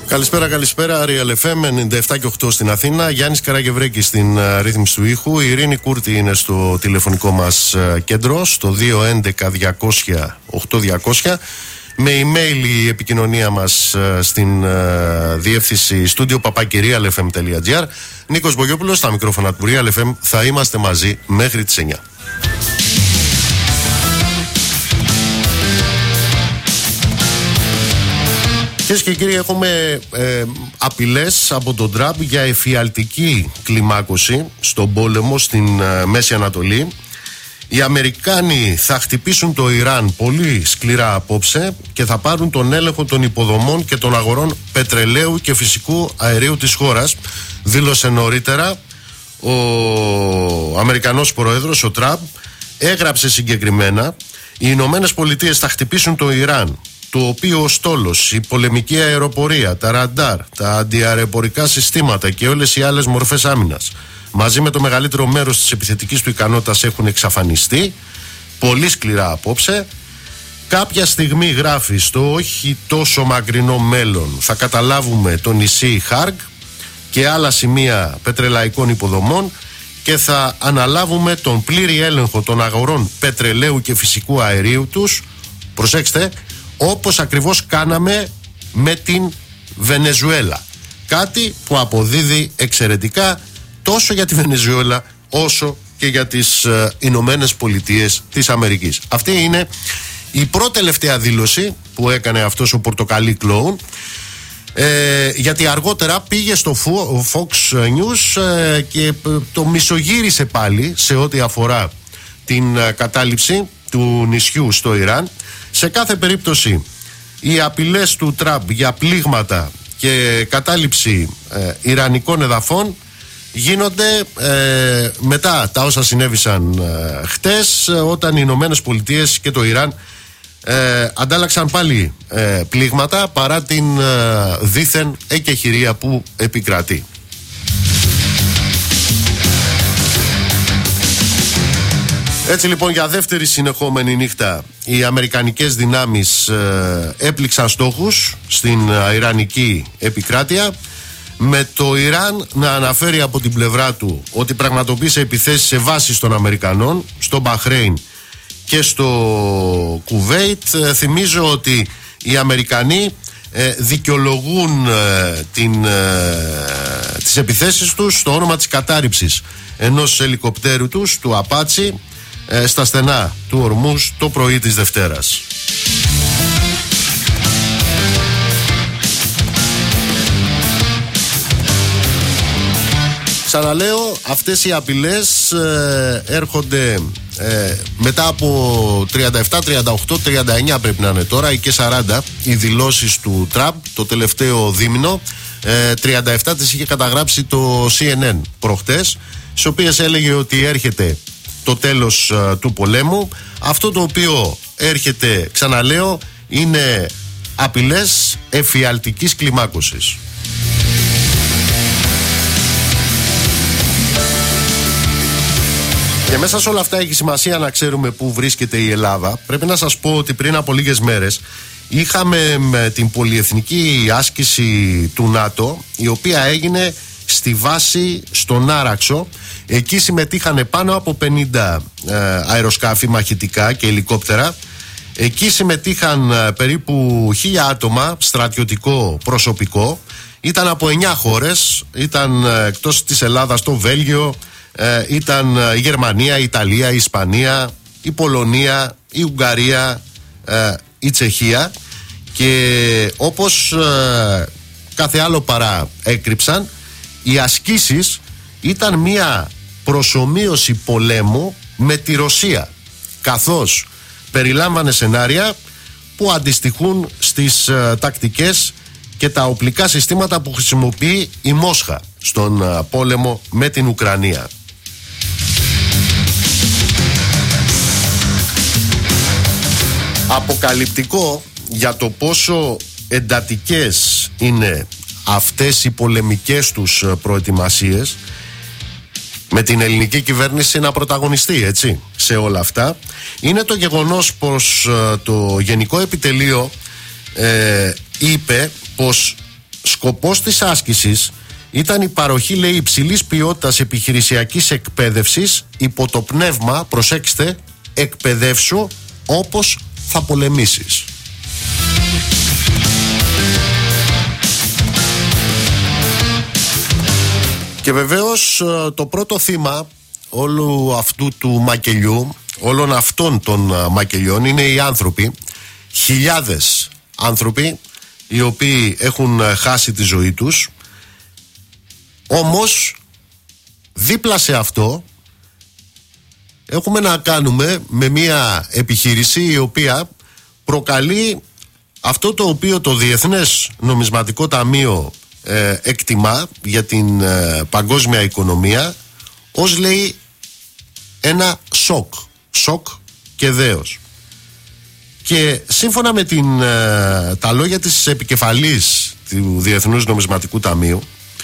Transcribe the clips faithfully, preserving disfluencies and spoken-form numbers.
Καλησπέρα, καλησπέρα. Real εφ εμ ενενήντα επτά και οκτώ στην Αθήνα. Γιάννης Καραγευρέκης στην uh, ρύθμιση του ήχου. Η Ειρήνη Κούρτη είναι στο τηλεφωνικό μας uh, κέντρο, στο δύο έντεκα διακόσια οκτώ διακόσια. Με email η επικοινωνία μας uh, στην uh, διεύθυνση στούντιο παπάκι real εφ εμ τελεία τζι άρ. Νίκος Μπογιόπουλος στα μικρόφωνα του Real εφ εμ. Θα είμαστε μαζί μέχρι τις εννιά. Κυρίες και κύριοι, έχουμε ε, απειλές από τον Τραμπ για εφιαλτική κλιμάκωση στον πόλεμο στην ε, Μέση Ανατολή. Οι Αμερικάνοι θα χτυπήσουν το Ιράν πολύ σκληρά απόψε και θα πάρουν τον έλεγχο των υποδομών και των αγορών πετρελαίου και φυσικού αερίου της χώρας, δήλωσε νωρίτερα ο Αμερικανός πρόεδρος, ο Τραμπ. Έγραψε συγκεκριμένα: οι Ηνωμένες Πολιτείες θα χτυπήσουν το Ιράν, το οποίο ο στόλος, η πολεμική αεροπορία, τα ραντάρ, τα αντιαεροπορικά συστήματα και όλες οι άλλες μορφές άμυνας, μαζί με το μεγαλύτερο μέρος της επιθετικής του ικανότητας, έχουν εξαφανιστεί πολύ σκληρά απόψε. Κάποια στιγμή, γράφει, στο όχι τόσο μακρινό μέλλον θα καταλάβουμε το νησί Χάργκ και άλλα σημεία πετρελαϊκών υποδομών και θα αναλάβουμε τον πλήρη έλεγχο των αγορών πετρελαίου και φυσικού αερίου τους, προσέξτε, όπως ακριβώς κάναμε με την Βενεζουέλα. Κάτι που αποδίδει εξαιρετικά τόσο για τη Βενεζουέλα όσο και για τις ε, Ηνωμένες Πολιτείες της Αμερικής. Αυτή είναι η πρώτη τελευταία δήλωση που έκανε αυτός ο πορτοκαλί κλόουν, ε, γιατί αργότερα πήγε στο Fox News ε, και το μισογύρισε πάλι σε ό,τι αφορά την ε, κατάληψη του νησιού στο Ιράν. Σε κάθε περίπτωση, οι απειλές του Τραμπ για πλήγματα και κατάληψη ε, ιρανικών εδαφών γίνονται ε, μετά τα όσα συνέβησαν ε, χτες, ε, όταν οι Ηνωμένες Πολιτείες και το Ιράν ε, αντάλλαξαν πάλι ε, πλήγματα παρά την ε, δίθεν εκεχηρία που επικρατεί. Έτσι λοιπόν, για δεύτερη συνεχόμενη νύχτα οι αμερικανικές δυνάμεις ε, έπληξαν στόχους στην ε, ιρανική επικράτεια, με το Ιράν να αναφέρει από την πλευρά του ότι πραγματοποίησε επιθέσεις σε βάσεις των Αμερικανών στο Μπαχρέιν και στο Κουβέιτ. Ε, θυμίζω ότι οι Αμερικανοί ε, δικαιολογούν ε, την, ε, τις επιθέσεις τους στο όνομα της κατάρριψης ενός ελικοπτέρου τους, του Απάτσι, στα στενά του Ορμούς το πρωί της Δευτέρας. Ξαναλέω, αυτές οι απειλές ε, έρχονται ε, μετά από τριάντα επτά, τριάντα οκτώ, τριάντα εννιά πρέπει να είναι τώρα, ή και σαράντα οι δηλώσεις του Τραμπ το τελευταίο δίμηνο. ε, τριάντα επτά τις είχε καταγράψει το σι εν εν προχτές, στις οποίες έλεγε ότι έρχεται το τέλος uh, του πολέμου. Αυτό το οποίο έρχεται, ξαναλέω, είναι απειλές εφιαλτικής κλιμάκωσης. Και μέσα σε όλα αυτά έχει σημασία να ξέρουμε πού βρίσκεται η Ελλάδα. Πρέπει να σας πω ότι πριν από λίγες μέρες είχαμε με την πολυεθνική άσκηση του ΝΑΤΟ, η οποία έγινε στη βάση στον Άραξο. Εκεί συμμετείχαν πάνω από πενήντα ε, αεροσκάφη μαχητικά και ελικόπτερα. Εκεί συμμετείχαν ε, περίπου χίλια άτομα στρατιωτικό προσωπικό. Ήταν από εννιά χώρες. Ήταν ε, εκτός της Ελλάδας το Βέλγιο, ε, ήταν ε, η Γερμανία, η Ιταλία, η Ισπανία, η Πολωνία, η Ουγγαρία, ε, η Τσεχία. Και όπως ε, κάθε άλλο παρά έκρυψαν, οι ασκήσεις ήταν μια προσομοίωση πολέμου με τη Ρωσία, καθώς περιλάμβανε σενάρια που αντιστοιχούν στις ε, τακτικές και τα οπλικά συστήματα που χρησιμοποιεί η Μόσχα στον ε, πόλεμο με την Ουκρανία. Αποκαλυπτικό για το πόσο εντατικές είναι αυτές οι πολεμικές τους προετοιμασίες, με την ελληνική κυβέρνηση να πρωταγωνιστεί, έτσι, σε όλα αυτά, είναι το γεγονός πως ε, το Γενικό Επιτελείο ε, είπε πως σκοπός της άσκησης ήταν η παροχή, λέει, υψηλής ποιότητας επιχειρησιακής εκπαίδευσης υπό το πνεύμα, προσέξτε, εκπαιδεύσου όπως θα πολεμήσεις. Και βεβαίως το πρώτο θύμα όλου αυτού του μακελιού, όλων αυτών των μακελιών, είναι οι άνθρωποι, χιλιάδες άνθρωποι οι οποίοι έχουν χάσει τη ζωή τους. Όμως δίπλα σε αυτό έχουμε να κάνουμε με μια επιχείρηση η οποία προκαλεί αυτό το οποίο το Διεθνές Νομισματικό Ταμείο ε, εκτιμά για την ε, παγκόσμια οικονομία ως, λέει, ένα σοκ, σοκ και δέος. Και σύμφωνα με την, ε, τα λόγια της επικεφαλής του Διεθνούς Νομισματικού Ταμείου,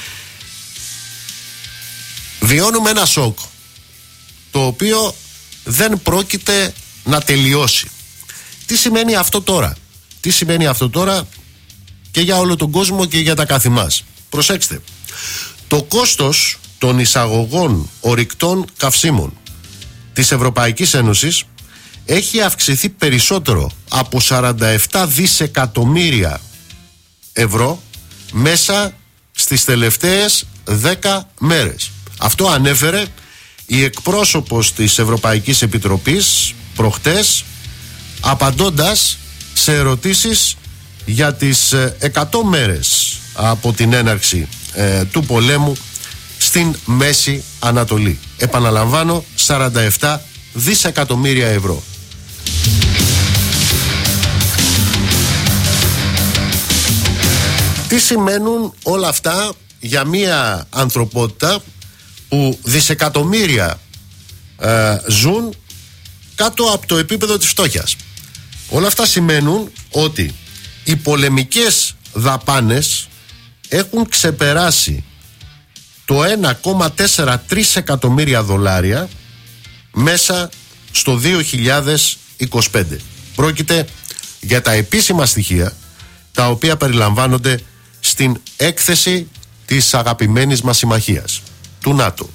βιώνουμε ένα σοκ το οποίο δεν πρόκειται να τελειώσει. Τι σημαίνει αυτό τώρα? Τι σημαίνει αυτό τώρα και για όλο τον κόσμο και για τα κάθε μας? Προσέξτε, το κόστος των εισαγωγών ορυκτών καυσίμων της Ευρωπαϊκής Ένωσης έχει αυξηθεί περισσότερο από σαράντα επτά δισεκατομμύρια ευρώ μέσα στις τελευταίες δέκα μέρες. Αυτό ανέφερε η εκπρόσωπος της Ευρωπαϊκής Επιτροπής προχτές, απαντώντας σε ερωτήσεις για τις εκατό μέρες από την έναρξη ε, του πολέμου στην Μέση Ανατολή. Επαναλαμβάνω, σαράντα επτά δισεκατομμύρια ευρώ. Τι σημαίνουν όλα αυτά για μια ανθρωπότητα που δισεκατομμύρια ε, ζουν κάτω από το επίπεδο της φτώχειας? Όλα αυτά σημαίνουν ότι οι πολεμικές δαπάνες έχουν ξεπεράσει το ένα κόμμα τέσσερα τρισεκατομμύρια δολάρια μέσα στο δύο χιλιάδες είκοσι πέντε. Πρόκειται για τα επίσημα στοιχεία τα οποία περιλαμβάνονται στην έκθεση της αγαπημένης μας συμμαχίας, του ΝΑΤΟ.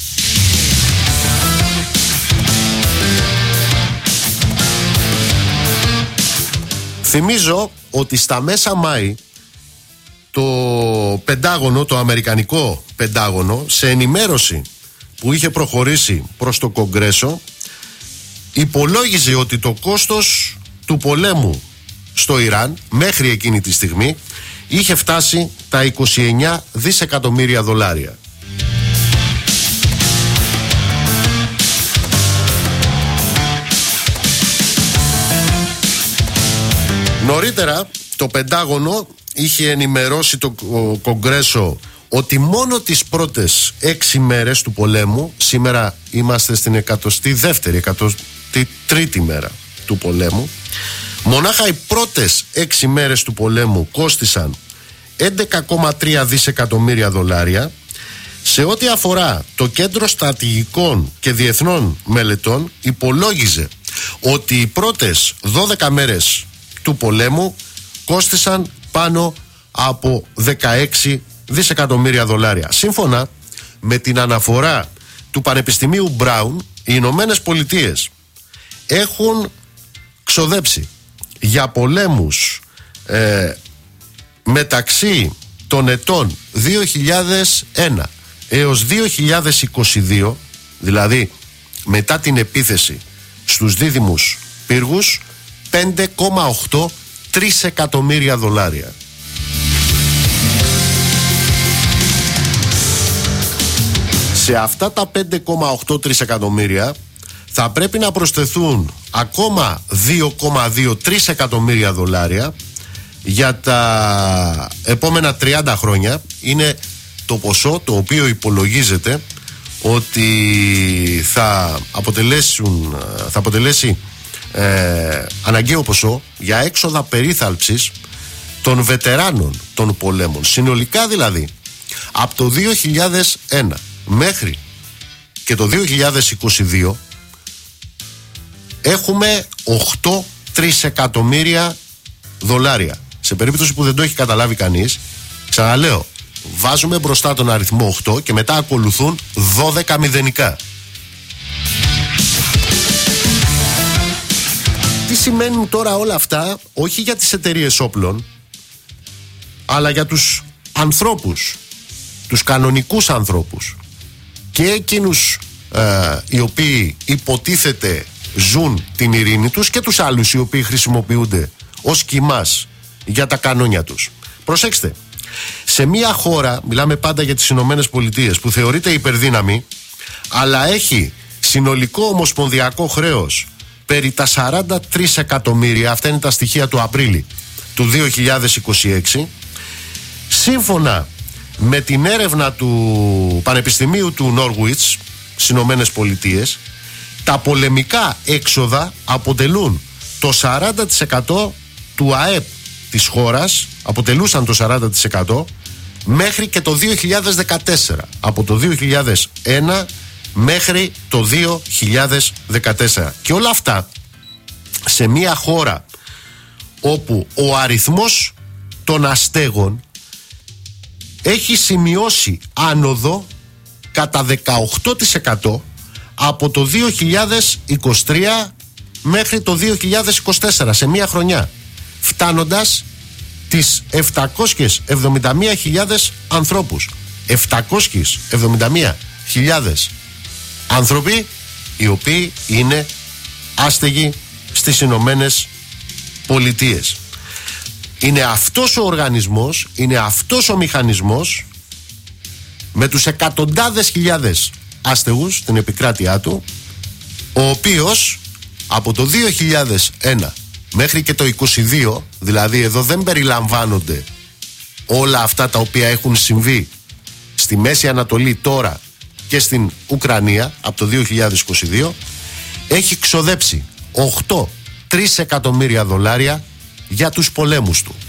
Θυμίζω ότι στα μέσα Μάη το Πεντάγωνο, το Αμερικανικό Πεντάγωνο, σε ενημέρωση που είχε προχωρήσει προς το Κογκρέσο, υπολόγιζε ότι το κόστος του πολέμου στο Ιράν μέχρι εκείνη τη στιγμή είχε φτάσει τα είκοσι εννέα δισεκατομμύρια δολάρια. Νωρίτερα το Πεντάγωνο είχε ενημερώσει το Κογκρέσο ότι μόνο τις πρώτες έξι μέρες του πολέμου, σήμερα είμαστε στην εκατοστή δεύτερη, εκατοστή τρίτη μέρα του πολέμου, μονάχα οι πρώτες έξι μέρες του πολέμου κόστισαν έντεκα κόμμα τρία δισεκατομμύρια δολάρια. Σε ό,τι αφορά το Κέντρο Στρατηγικών και Διεθνών Μελετών, υπολόγιζε ότι οι πρώτες δώδεκα μέρες του πολέμου κόστισαν πάνω από δεκαέξι δισεκατομμύρια δολάρια. Σύμφωνα με την αναφορά του Πανεπιστημίου Μπράουν, οι Ηνωμένες Πολιτείες έχουν ξοδέψει για πολέμους ε, μεταξύ των ετών δύο χιλιάδες ένα έως δύο χιλιάδες είκοσι δύο, δηλαδή μετά την επίθεση στους δίδυμους πύργους, πέντε κόμμα οκτώ τρισεκατομμύρια δολάρια. Σε αυτά τα πέντε κόμμα οκτώ τρισεκατομμύρια θα πρέπει να προσθεθούν ακόμα δύο κόμμα δύο τρισεκατομμύρια δολάρια για τα επόμενα τριάντα χρόνια. Είναι το ποσό το οποίο υπολογίζεται ότι θα, αποτελέσουν, θα αποτελέσει ε, αναγκαίο ποσό για έξοδα περίθαλψης των βετεράνων των πολέμων. Συνολικά δηλαδή από το δύο χιλιάδες ένα μέχρι και το δύο χιλιάδες είκοσι δύο έχουμε οκτώ τρισεκατομμύρια δολάρια. Σε περίπτωση που δεν το έχει καταλάβει κανείς, Ξαναλέω, βάζουμε μπροστά τον αριθμό οκτώ και μετά ακολουθούν δώδεκα μηδενικά. Τι σημαίνουν τώρα όλα αυτά, όχι για τις εταιρείες όπλων, αλλά για τους ανθρώπους, τους κανονικούς ανθρώπους και εκείνους ε, οι οποίοι υποτίθεται ζουν την ειρήνη τους και τους άλλους οι οποίοι χρησιμοποιούνται ως κιμάς για τα κανόνια τους. Προσέξτε, σε μια χώρα, μιλάμε πάντα για τις Ηνωμένες Πολιτείες, που θεωρείται υπερδύναμη, αλλά έχει συνολικό ομοσπονδιακό χρέος περί τα σαράντα τρία εκατομμύρια, αυτά είναι τα στοιχεία του Απρίλη του δύο χιλιάδες είκοσι έξι, σύμφωνα με την έρευνα του Πανεπιστημίου του Νόρουιτς στις Ηνωμένες Πολιτείες, τα πολεμικά έξοδα αποτελούν το σαράντα τοις εκατό του ΑΕΠ της χώρας, αποτελούσαν το σαράντα τοις εκατό μέχρι και το δύο χιλιάδες δεκατέσσερα, από το δύο χιλιάδες ένα μέχρι το δύο χιλιάδες δεκατέσσερα. Και όλα αυτά σε μια χώρα όπου ο αριθμός των αστέγων έχει σημειώσει άνοδο κατά δεκαοκτώ τοις εκατό από το δύο χιλιάδες είκοσι τρία μέχρι το δύο χιλιάδες είκοσι τέσσερα, σε μία χρονιά, φτάνοντας τις επτακόσιες εβδομήντα μία χιλιάδες ανθρώπους. επτακόσιες εβδομήντα μία χιλιάδες άνθρωποι οι οποίοι είναι άστεγοι στις Ηνωμένες Πολιτείες. Είναι αυτός ο οργανισμός, είναι αυτός ο μηχανισμός με τους εκατοντάδες χιλιάδες άστεγους στην επικράτειά του, ο οποίος από το δύο χιλιάδες ένα μέχρι και το είκοσι δύο, δηλαδή εδώ δεν περιλαμβάνονται όλα αυτά τα οποία έχουν συμβεί στη Μέση Ανατολή τώρα και στην Ουκρανία από το δύο χιλιάδες είκοσι δύο, έχει ξοδέψει οκτώ κόμμα τρία εκατομμύρια δολάρια για τους πολέμους του.